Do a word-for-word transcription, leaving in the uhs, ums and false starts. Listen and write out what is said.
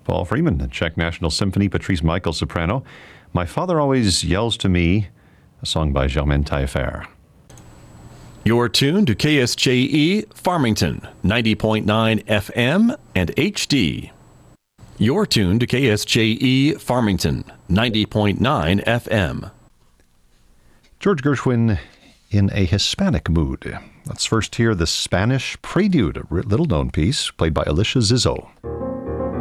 Paul Freeman, the Czech National Symphony, Patrice Michael, soprano. My Father Always Yells to Me, a song by Germaine Taillefer. You're tuned to K S J E Farmington, ninety point nine F M and H D. You're tuned to K S J E Farmington, ninety point nine F M. George Gershwin in a Hispanic mood. Let's first hear the Spanish Prelude, a little-known piece played by Alicia Zizzo.